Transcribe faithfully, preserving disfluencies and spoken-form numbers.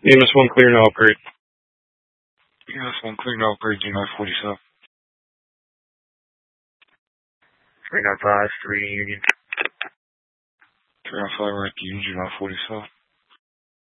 E M S one clear, no upgrade. E M S one clear, no upgrade, D nine forty-seven. three nine five, three Union. three nine five, right to Union, D nine forty-seven.